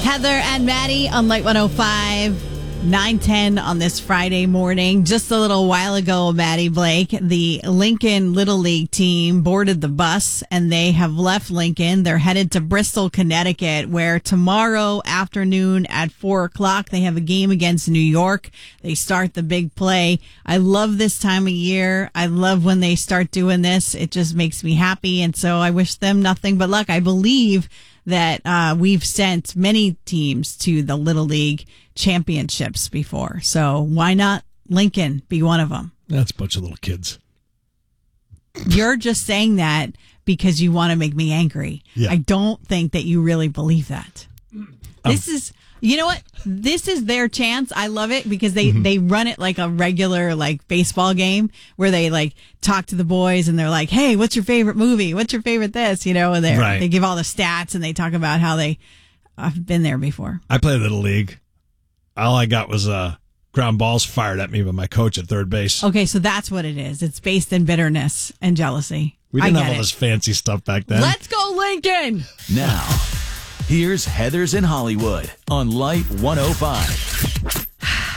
Heather and Maddie on Light 105, 9:10 on this Friday morning. Just a little while ago, Maddie Blake, the Lincoln Little League team boarded the bus and they have left Lincoln. They're headed to Bristol, Connecticut, where tomorrow afternoon at 4 o'clock, they have a game against New York. They start the big play. I love this time of year. I love when they start doing this. It just makes me happy. And so I wish them nothing but luck. I believe that we've sent many teams to the Little League championships before. So why not Lincoln be one of them? That's a bunch of little kids. You're just saying that because you want to make me angry. Yeah. I don't think that you really believe that. This is, you know what? This is their chance. I love it because they run it like a regular like baseball game where they like talk to the boys and they're like, hey, what's your favorite movie? What's your favorite this? You know, and they give all the stats and they talk about how I've been there before. I played Little League. All I got was ground balls fired at me by my coach at third base. Okay, so that's what it is. It's based in bitterness and jealousy. We didn't have all this fancy stuff back then. Let's go, Lincoln! Now, here's Heather's in Hollywood on Light 105.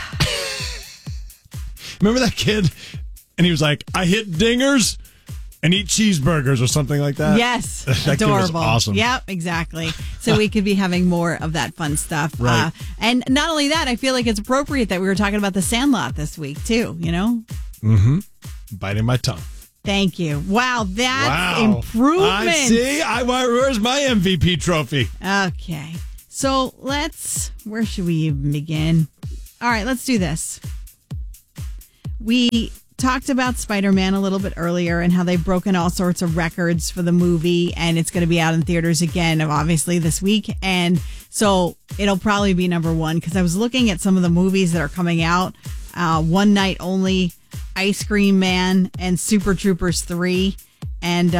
Remember that kid? And he was like, I hit dingers and eat cheeseburgers or something like that? Yes. That Adorable. kid was awesome. Yep, exactly. So we could be having more of that fun stuff. Right. And not only that, I feel like it's appropriate that we were talking about the Sandlot this week, too, you know? Mm-hmm. Biting my tongue. Thank you. Wow, that's improvement. I see. Where's my MVP trophy? Okay. So where should we even begin? All right, let's do this. We talked about Spider-Man a little bit earlier and how they've broken all sorts of records for the movie, and it's going to be out in theaters again, obviously, this week. And so it'll probably be number one because I was looking at some of the movies that are coming out. One Night Only, Ice Cream Man, and Super Troopers 3. And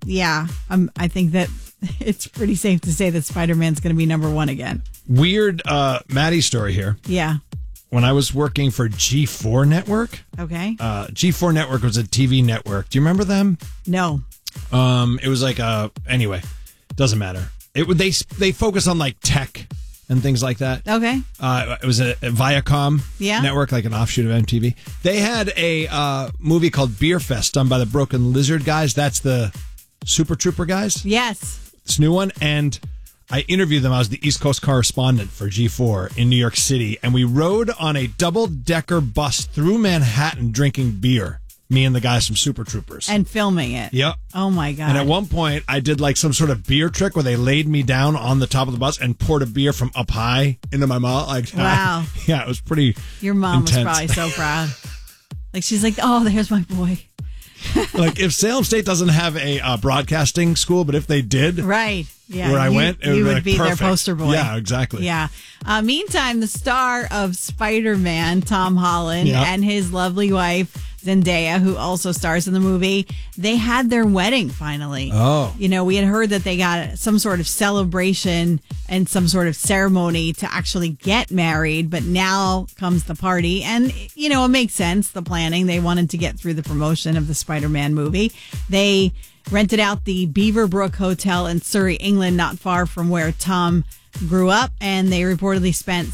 I think that it's pretty safe to say that Spider-Man's going to be number one again. Weird Maddie story here. Yeah. When I was working for G4 Network. Okay. G4 Network was a TV network. Do you remember them? No. It was like anyway, doesn't matter. They focus on like tech and things like that. Okay. It was a Viacom network, like an offshoot of MTV. They had a movie called Beer Fest done by the Broken Lizard guys. That's the Super Trooper guys. Yes. This new one. And I interviewed them. I was the East Coast correspondent for G4 in New York City. And we rode on a double-decker bus through Manhattan drinking beer. Me and the guys from Super Troopers. And filming it. Yep. Oh, my God. And at one point, I did like some sort of beer trick where they laid me down on the top of the bus and poured a beer from up high into my mouth. Like, wow. Yeah, it was pretty Your mom intense. was probably so proud. Like, she's like, oh, there's my boy. Like, if Salem State doesn't have a broadcasting school, but if they did, right? Yeah, where I went, it you would would be perfect. their poster boy. Yeah, exactly. Yeah. Meantime, the star of Spider-Man, Tom Holland, and his lovely wife Zendaya, who also stars in the movie, they had their wedding finally. Oh. You know, we had heard that they got some sort of celebration and some sort of ceremony to actually get married, but now comes the party. And, you know, it makes sense, the planning. They wanted to get through the promotion of the Spider-Man movie. They rented out the Beaverbrook Hotel in Surrey, England, not far from where Tom grew up, and they reportedly spent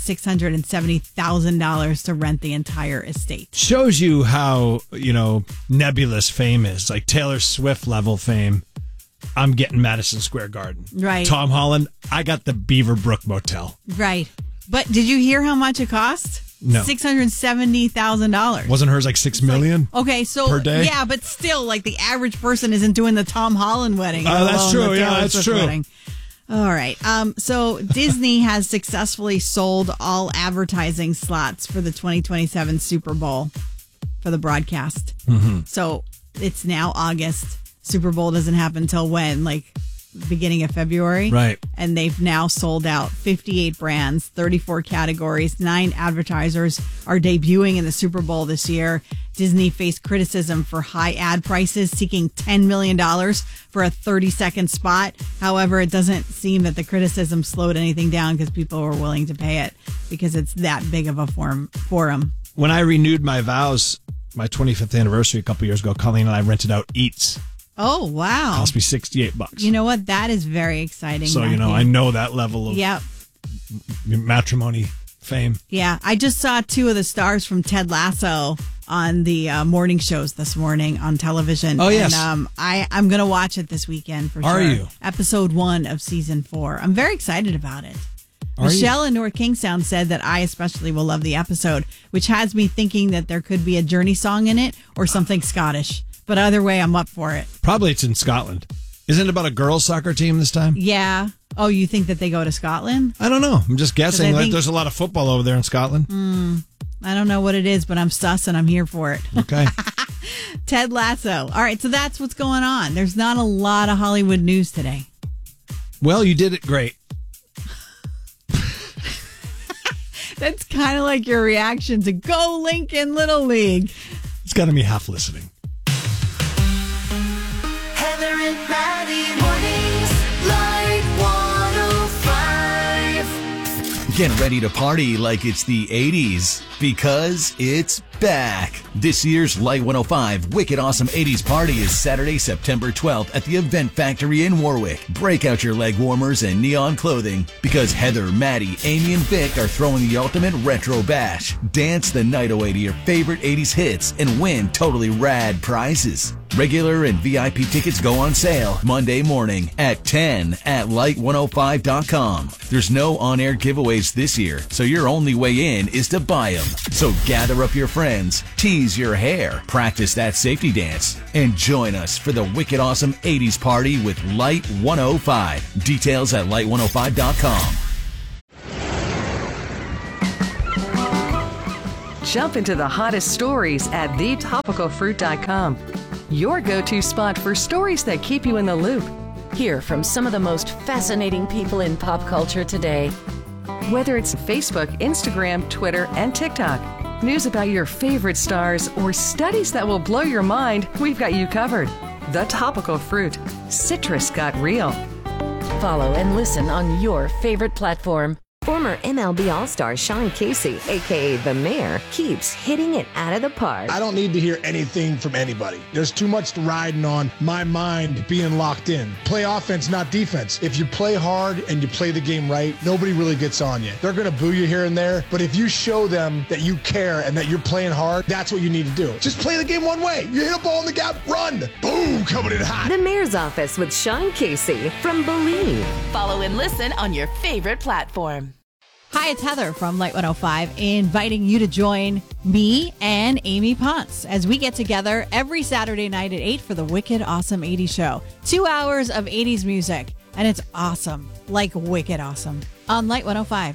$670,000 to rent the entire estate. Shows you how, nebulous fame is, like Taylor Swift level fame. I'm getting Madison Square Garden. Right. Tom Holland, I got the Beaverbrook Motel. Right. But did you hear how much it cost? No. $670,000. Wasn't hers like $6 million? Okay, so per day? Yeah, but still, like the average person isn't doing the Tom Holland wedding. Oh, that's true. Yeah, that's true. Wedding. All right. So Disney has successfully sold all advertising slots for the 2027 Super Bowl for the broadcast. Mm-hmm. So it's now August. Super Bowl doesn't happen until when? Like beginning of February. Right. And they've now sold out 58 brands, 34 categories, 9 advertisers are debuting in the Super Bowl this year. Disney faced criticism for high ad prices, seeking $10 million for a 30-second spot. However, it doesn't seem that the criticism slowed anything down because people were willing to pay it because it's that big of a forum. When I renewed my vows, my 25th anniversary a couple years ago, Colleen and I rented out Eats. Oh, wow. Cost me $68. You know what? That is very exciting. So, Matthew. I know that level of matrimony fame. Yeah, I just saw two of the stars from Ted Lasso on the morning shows this morning on television. Oh, yes. And I'm going to watch it this weekend for sure. Are you? Episode 1 of season 4. I'm very excited about it. Are Michelle in North Kingstown said that I especially will love the episode, which has me thinking that there could be a Journey song in it or something Scottish. But either way, I'm up for it. Probably it's in Scotland. Isn't it about a girls' soccer team this time? Yeah. Oh, you think that they go to Scotland? I don't know. I'm just guessing. think- There's a lot of football over there in Scotland. I don't know what it is, but I'm sus and I'm here for it. Okay. Ted Lasso. All right, so that's what's going on. There's not a lot of Hollywood news today. Well, you did it great. That's kind of like your reaction to Go Lincoln Little League. It's got to be half listening. Heather and Maddie mornings, Light 105. Get ready to party like it's the 80s because it's back. This year's Light 105 Wicked Awesome 80s Party is Saturday, September 12th at the Event Factory in Warwick. Break out your leg warmers and neon clothing because Heather, Maddie, Amy, and Vic are throwing the ultimate retro bash. Dance the night away to your favorite 80s hits and win totally rad prizes. Regular and VIP tickets go on sale Monday morning at 10 at light105.com. There's no on-air giveaways this year, so your only way in is to buy them. So gather up your friends, tease your hair, practice that safety dance, and join us for the Wicked Awesome 80s Party with Light 105. Details at light105.com. Jump into the hottest stories at thetopicalfruit.com. Your go-to spot for stories that keep you in the loop. Hear from some of the most fascinating people in pop culture today. Whether it's Facebook, Instagram, Twitter, and TikTok, news about your favorite stars, or studies that will blow your mind, we've got you covered. The Topical Fruit. Citrus got real. Follow and listen on your favorite platform. Former MLB All-Star Sean Casey, a.k.a. The Mayor, keeps hitting it out of the park. I don't need to hear anything from anybody. There's too much riding on my mind being locked in. Play offense, not defense. If you play hard and you play the game right, nobody really gets on you. They're going to boo you here and there, but if you show them that you care and that you're playing hard, that's what you need to do. Just play the game one way. You hit a ball in the gap, run. Boom, coming in hot. The Mayor's Office with Sean Casey from Believe. Follow and listen on your favorite platform. Hi, it's Heather from Light 105, inviting you to join me and Amy Ponce as we get together every Saturday night at 8 for the Wicked Awesome 80s show. 2 hours of 80s music, and it's awesome, like wicked awesome, on Light 105.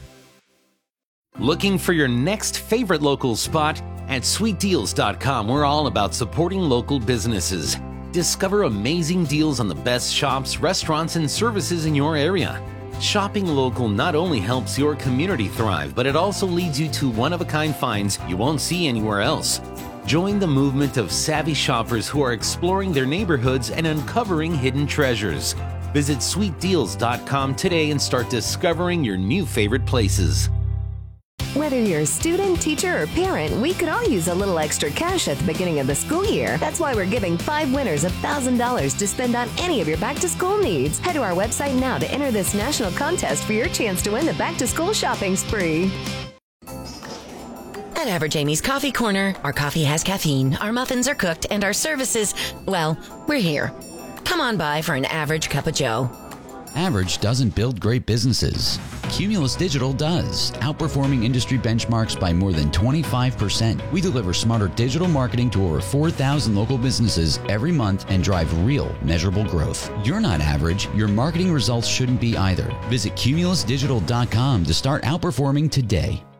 Looking for your next favorite local spot? At sweetdeals.com, we're all about supporting local businesses. Discover amazing deals on the best shops, restaurants, and services in your area. Shopping local not only helps your community thrive, but it also leads you to one-of-a-kind finds you won't see anywhere else. Join the movement of savvy shoppers who are exploring their neighborhoods and uncovering hidden treasures. Visit sweetdeals.com today and start discovering your new favorite places. Whether you're a student, teacher, or parent, we could all use a little extra cash at the beginning of the school year. That's why we're giving 5 winners $1,000 to spend on any of your back-to-school needs. Head to our website now to enter this national contest for your chance to win the back-to-school shopping spree. At Average Amy's Coffee Corner, our coffee has caffeine, our muffins are cooked, and our services, well, we're here. Come on by for an average cup of joe. Average doesn't build great businesses. Cumulus Digital does, outperforming industry benchmarks by more than 25%. We deliver smarter digital marketing to over 4,000 local businesses every month and drive real, measurable growth. You're not average. Your marketing results shouldn't be either. Visit cumulusdigital.com to start outperforming today.